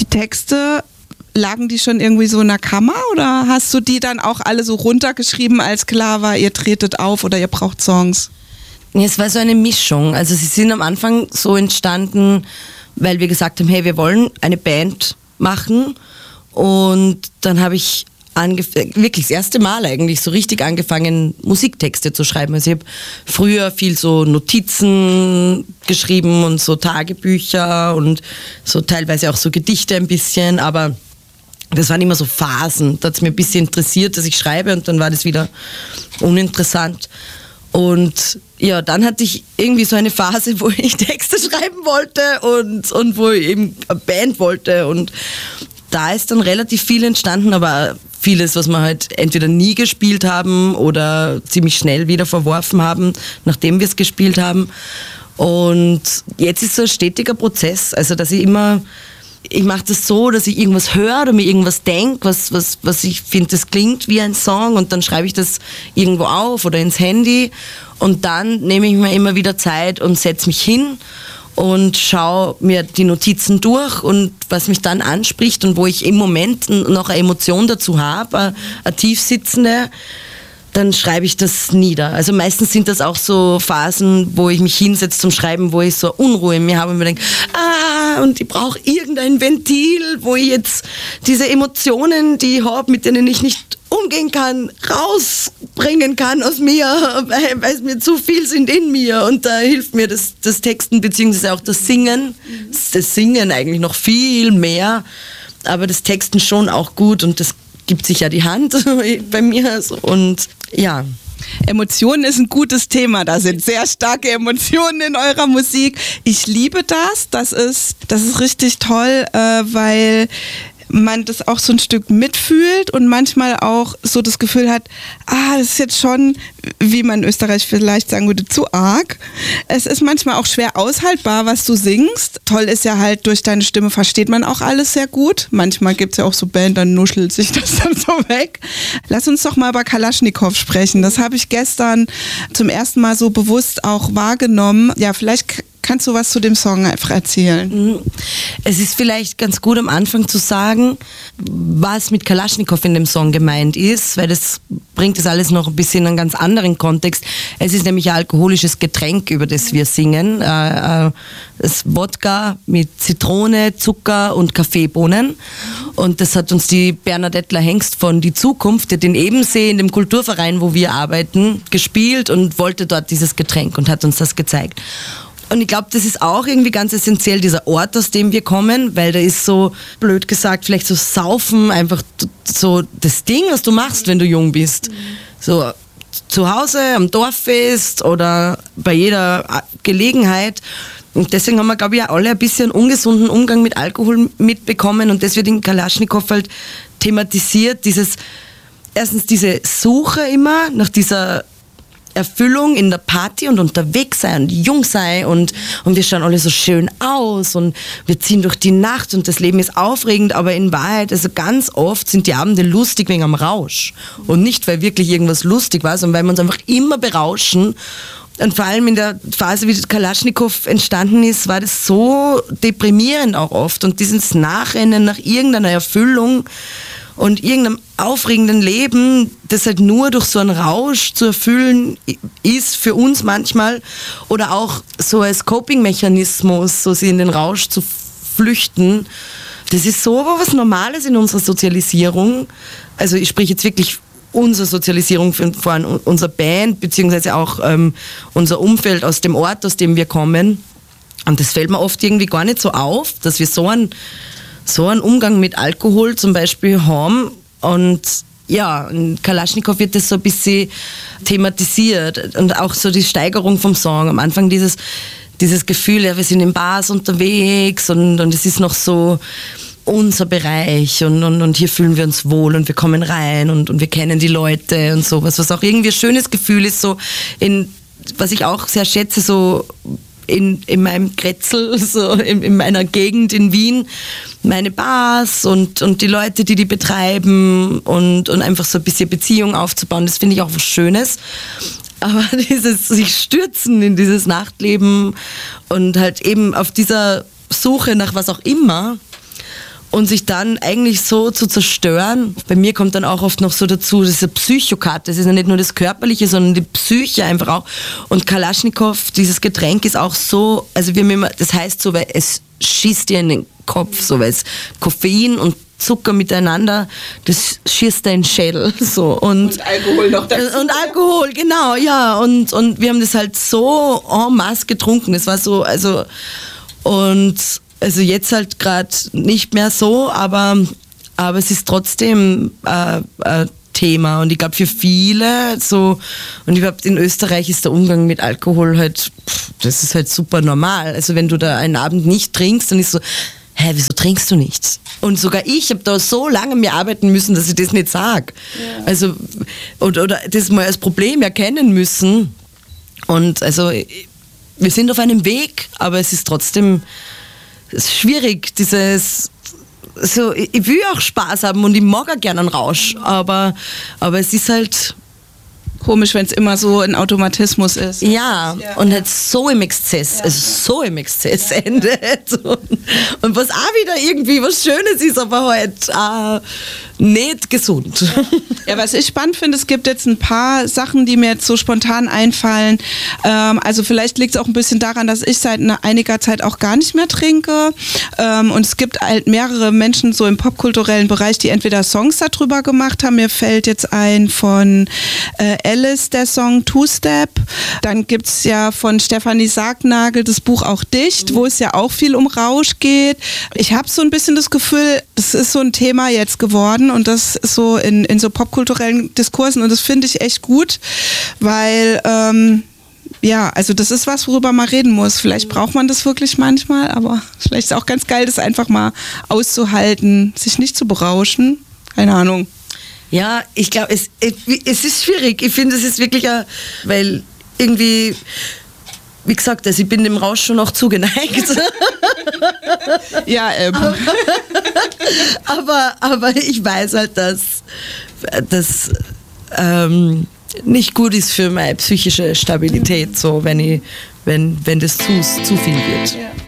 Texte, lagen die schon irgendwie so in der Kammer oder hast du die dann auch alle so runtergeschrieben, als klar war, ihr tretet auf oder ihr braucht Songs? Ja, es war so eine Mischung. Also sie sind am Anfang so entstanden, weil wir gesagt haben, hey, wir wollen eine Band machen. Und dann habe ich wirklich das erste Mal eigentlich so richtig angefangen, Musiktexte zu schreiben. Also ich habe früher viel so Notizen geschrieben und so Tagebücher und so teilweise auch so Gedichte ein bisschen, aber das waren immer so Phasen. Da hat es mir ein bisschen interessiert, dass ich schreibe und dann war das wieder uninteressant. Und ja, dann hatte ich irgendwie so eine Phase, wo ich Texte schreiben wollte und wo ich eben eine Band wollte. Und da ist dann relativ viel entstanden, aber vieles, was wir halt entweder nie gespielt haben oder ziemlich schnell wieder verworfen haben, nachdem wir es gespielt haben. Und jetzt ist so ein stetiger Prozess, also dass ich mache das so, dass ich irgendwas höre oder mir irgendwas denke, was ich finde, das klingt wie ein Song und dann schreibe ich das irgendwo auf oder ins Handy und dann nehme ich mir immer wieder Zeit und setze mich hin und schaue mir die Notizen durch und was mich dann anspricht und wo ich im Moment noch eine Emotion dazu habe, eine tiefsitzende, dann schreibe ich das nieder. Also meistens sind das auch so Phasen, wo ich mich hinsetze zum Schreiben, wo ich so Unruhe in mir habe und mir denke, und ich brauche irgendein Ventil, wo ich jetzt diese Emotionen, die ich habe, mit denen ich nicht umgehen kann, rausbringen kann aus mir, weil es mir zu viel sind in mir. Und da hilft mir das Texten beziehungsweise auch das Singen. Das Singen eigentlich noch viel mehr, aber das Texten schon auch gut und das gibt sich ja die Hand bei mir. Und ja. Emotionen ist ein gutes Thema. Da sind sehr starke Emotionen in eurer Musik. Ich liebe das. Das ist richtig toll, weil man das auch so ein Stück mitfühlt und manchmal auch so das Gefühl hat, das ist jetzt schon, wie man in Österreich vielleicht sagen würde, zu arg. Es ist manchmal auch schwer aushaltbar, was du singst. Toll ist ja halt, durch deine Stimme versteht man auch alles sehr gut. Manchmal gibt es ja auch so Band, dann nuschelt sich das dann so weg. Lass uns doch mal über Kalaschnikow sprechen. Das habe ich gestern zum ersten Mal so bewusst auch wahrgenommen. Ja, vielleicht kannst du was zu dem Song einfach erzählen? Es ist vielleicht ganz gut am Anfang zu sagen, was mit Kalaschnikow in dem Song gemeint ist, weil das bringt das alles noch ein bisschen in einen ganz anderen Kontext. Es ist nämlich ein alkoholisches Getränk, über das wir singen. Das Wodka mit Zitrone, Zucker und Kaffeebohnen. Und das hat uns die Bernadettler Hengst von Die Zukunft, die hat den Ebensee in dem Kulturverein, wo wir arbeiten, gespielt und wollte dort dieses Getränk und hat uns das gezeigt. Und ich glaube, das ist auch irgendwie ganz essentiell, dieser Ort, aus dem wir kommen, weil da ist so, blöd gesagt, vielleicht so Saufen, einfach so das Ding, was du machst, wenn du jung bist. So zu Hause, am Dorffest oder bei jeder Gelegenheit. Und deswegen haben wir, glaube ich, alle ein bisschen ungesunden Umgang mit Alkohol mitbekommen und das wird in Kalaschnikow halt thematisiert. Erstens diese Suche immer nach dieser Erfüllung in der Party und unterwegs sein und jung sein und wir schauen alle so schön aus und wir ziehen durch die Nacht und das Leben ist aufregend, aber in Wahrheit, also ganz oft sind die Abende lustig wegen am Rausch und nicht, weil wirklich irgendwas lustig war, sondern weil wir uns einfach immer berauschen. Und vor allem in der Phase, wie Kalaschnikow entstanden ist, war das so deprimierend auch oft und dieses Nachrennen nach irgendeiner Erfüllung und irgendeinem aufregenden Leben, das halt nur durch so einen Rausch zu erfüllen ist für uns manchmal oder auch so als Coping-Mechanismus, so sie in den Rausch zu flüchten, das ist so was Normales in unserer Sozialisierung. Also ich spreche jetzt wirklich unsere Sozialisierung von unserer Band, beziehungsweise auch unser Umfeld aus dem Ort, aus dem wir kommen. Und das fällt mir oft irgendwie gar nicht so auf, dass wir so einen Umgang mit Alkohol zum Beispiel haben. Und ja, in Kalaschnikow wird das so ein bisschen thematisiert und auch so die Steigerung vom Song. Am Anfang dieses Gefühl, ja, wir sind in Bars unterwegs und es ist noch so unser Bereich und hier fühlen wir uns wohl und wir kommen rein und wir kennen die Leute und sowas, was auch irgendwie ein schönes Gefühl ist, so was ich auch sehr schätze, so in meinem Kretzel, so in meiner Gegend in Wien, meine Bars und die Leute, die betreiben und einfach so ein bisschen Beziehung aufzubauen, das finde ich auch was Schönes. Aber dieses sich stürzen in dieses Nachtleben und halt eben auf dieser Suche nach was auch immer und sich dann eigentlich so zu zerstören. Bei mir kommt dann auch oft noch so dazu, das ist eine Psychokarte, das ist ja nicht nur das Körperliche, sondern die Psyche einfach auch. Und Kalaschnikow, dieses Getränk ist auch so, also wir haben immer, das heißt so, weil es schießt dir in den Kopf, so, weil es Koffein und Zucker miteinander, das schießt deinen Schädel. So. Und Alkohol noch dazu. Und Alkohol, genau, ja. Und wir haben das halt so en masse getrunken. Das war so, also jetzt gerade nicht mehr so, aber es ist trotzdem Thema. Und ich glaube für viele so, und ich glaube in Österreich ist der Umgang mit Alkohol halt, das ist halt super normal. Also wenn du da einen Abend nicht trinkst, dann ist so, hä, wieso trinkst du nichts? Und sogar ich habe da so lange mir arbeiten müssen, dass ich das nicht sage. Ja. Also, oder das mal als Problem erkennen müssen. Und also, wir sind auf einem Weg, aber es ist trotzdem schwierig, dieses, so, ich will auch Spaß haben und ich mag auch gerne einen Rausch, aber es ist halt komisch, wenn es immer so ein Automatismus ist. Ja, und halt so im Exzess, endet. Und was auch wieder irgendwie was Schönes ist, aber halt nicht gesund. Ja, was ich spannend finde, es gibt jetzt ein paar Sachen, die mir jetzt so spontan einfallen. Also vielleicht liegt es auch ein bisschen daran, dass ich seit einiger Zeit auch gar nicht mehr trinke. Und es gibt halt mehrere Menschen so im popkulturellen Bereich, die entweder Songs darüber gemacht haben. Mir fällt jetzt ein von Alice, der Song Two-Step. Dann gibt es ja von Stefanie Sargnagel das Buch Auch Dicht, wo es ja auch viel um Rausch geht. Ich habe so ein bisschen das Gefühl, das ist so ein Thema jetzt geworden und das so in so popkulturellen Diskursen und das finde ich echt gut, weil also das ist was, worüber man reden muss. Vielleicht braucht man das wirklich manchmal, aber vielleicht ist es auch ganz geil, das einfach mal auszuhalten, sich nicht zu berauschen. Keine Ahnung. Ja, ich glaube, es ist schwierig. Ich finde, es ist wirklich weil irgendwie, wie gesagt, also ich bin dem Rausch schon auch zugeneigt. Ja, aber ich weiß halt, dass das nicht gut ist für meine psychische Stabilität, so wenn das zu viel wird. Ja.